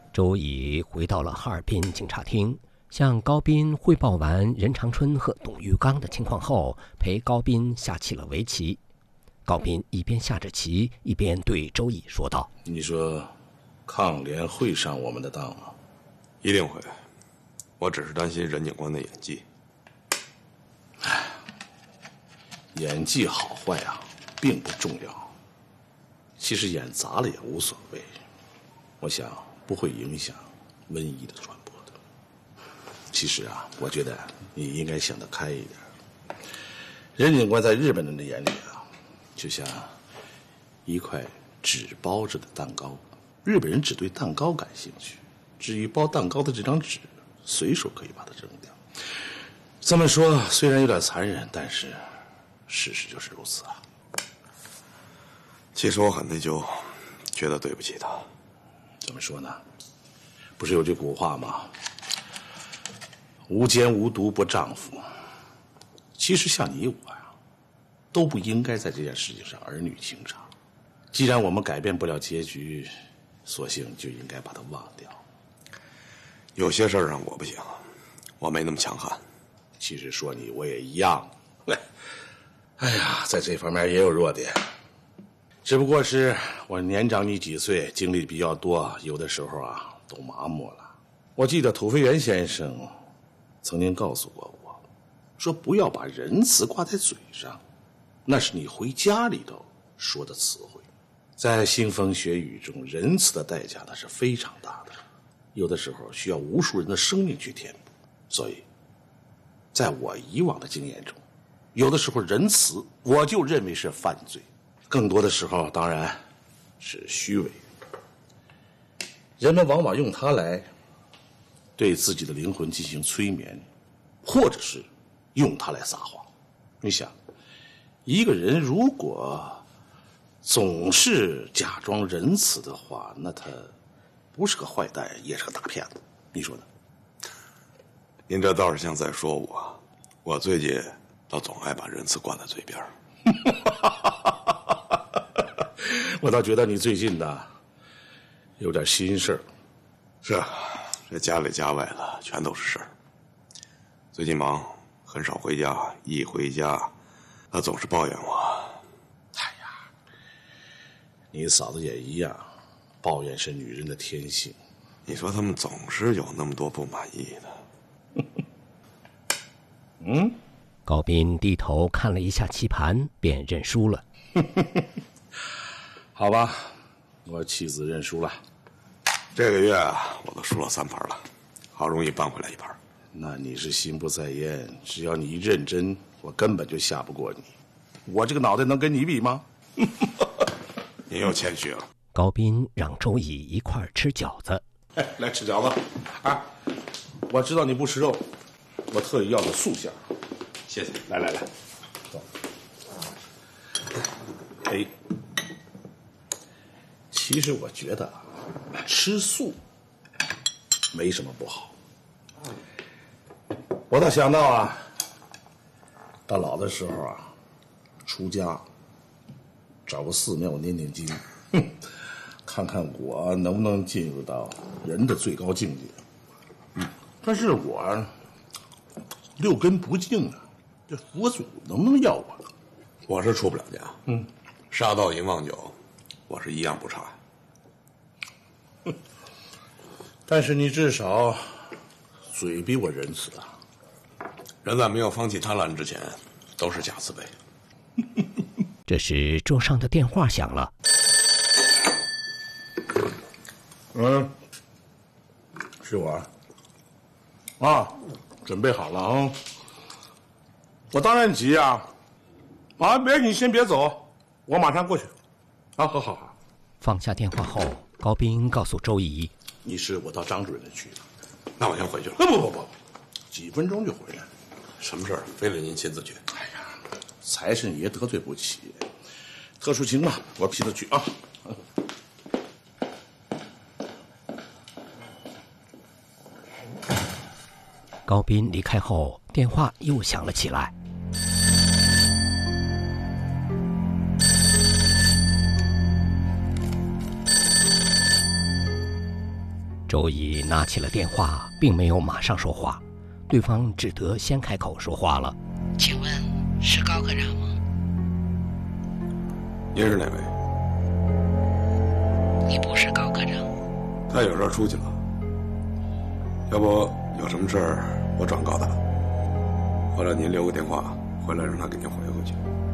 周乙回到了哈尔滨警察厅，向高斌汇报完任长春和董玉刚的情况后，陪高斌下起了围棋。高斌一边下着棋，一边对周乙说道：“ 你说，抗联会上我们的当吗？”“ 一定会。我只是担心任警官的演技。”“ 演技好坏啊，并不重要。其实演砸了也无所谓。我想不会影响瘟疫的传播的。其实啊，我觉得你应该想得开一点。任警官在日本人的眼里啊，就像一块纸包着的蛋糕，日本人只对蛋糕感兴趣，至于包蛋糕的这张纸，随手可以把它扔掉。这么说虽然有点残忍，但是事实就是如此啊。 其实我很内疚，觉得对不起他。 怎么说呢？不是有句古话吗？无奸无毒不丈夫。其实像你我呀，都不应该在这件事情上儿女情长。既然我们改变不了结局，索性就应该把它忘掉。 有些事儿上我不行，我没那么强悍。 其实说你我也一样。哎呀，在这方面也有弱点，只不过是我年长你几岁，经历比较多，有的时候啊都麻木了。我记得土肥原先生曾经告诉过我，说不要把仁慈挂在嘴上，那是你回家里头说的词汇。在腥风血雨中，仁慈的代价那是非常大的，有的时候需要无数人的生命去填补。所以在我以往的经验中，有的时候仁慈我就认为是犯罪，更多的时候当然是虚伪。人们往往用它来对自己的灵魂进行催眠，或者是用它来撒谎。你想，一个人如果总是假装仁慈的话，那他不是个坏蛋，也是个大骗子。你说呢？ 您这倒是像在说我。我最近倒总爱把仁慈挂在嘴边。 我倒觉得你最近呢有点心事儿。 是啊，这家里家外的全都是事儿。最近忙，很少回家，一回家他总是抱怨我。 哎呀，你嫂子也一样，抱怨是女人的天性。 你说他们总是有那么多不满意的。 嗯， 高斌低头看了一下棋盘，便认输了。 好吧，我妻子认输了。 这个月我都输了3盘了，好容易扳回来1盘。 那你是心不在焉，只要你一认真，我根本就下不过你。我这个脑袋能跟你比吗？ 您又谦虚了。 高斌让周乙一块儿吃饺子。 来吃饺子啊！我知道你不吃肉，我特意要个素馅。 谢谢。 来，走。哎，其实我觉得吃素没什么不好。我倒想到啊，到老的时候啊，出家，找个寺庙念念经，看看我能不能进入到人的最高境界。但是我6根不净啊，这佛祖能不能要我？ 我是出不了家。杀盗淫妄酒，我是一样不差。 但是你至少嘴比我仁慈啊。 人在没有放弃贪婪之前，都是假慈悲。 这时桌上的电话响了。 是我啊，准备好了啊。我当然急啊！你先别走，我马上过去。好。 放下电话后，高斌告诉周乙：“ 你是我到张主任那去的。” 那我先回去了。 不，几分钟就回来。 什么事儿？非得您亲自去？ 哎呀，财神爷得罪不起，特殊情况我替他去啊。 高斌离开后，电话又响了起来。 周乙拿起了电话，并没有马上说话，对方只得先开口说话了。 请问是高科长吗？ 您是哪位？ 你不是高科长。 他有事儿出去了，要不有什么事儿我转告他，或者您留个电话回来让他给您回回去。